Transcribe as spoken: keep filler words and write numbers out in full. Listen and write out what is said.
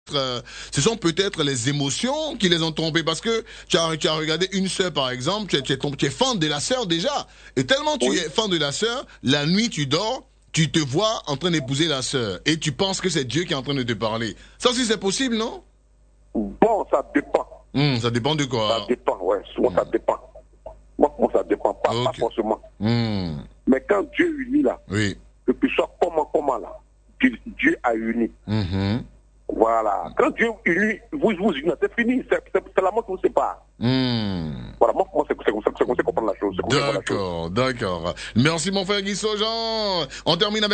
Euh, ce sont peut-être les émotions qui les ont trompés parce que tu as, tu as regardé une sœur par exemple, tu es, tu, es, tu es fan de la sœur déjà et tellement tu Oui. es fan de la sœur, la nuit tu dors, tu te vois en train d'épouser la sœur et tu penses que c'est Dieu qui est en train de te parler. Ça aussi c'est possible, non? Bon, ça dépend. Mmh, ça dépend de quoi? Ça dépend, ouais. Souvent mmh. ça dépend. Moi, moi, ça dépend pas, okay. pas forcément. Mmh. Mais quand Dieu unit là, oui. que tu sois comment, comment là, Dieu, Dieu a uni. Mmh. Voilà. Quand Dieu unit, vous vous unissez, c'est fini. C'est, c'est, c'est la mort qui vous sépare. Mmh. Voilà, moi, moi c'est, c'est, c'est, c'est comme ça qu'on comprend la chose. D'accord, d'accord. Merci mon frère Guy Saujean. On termine avec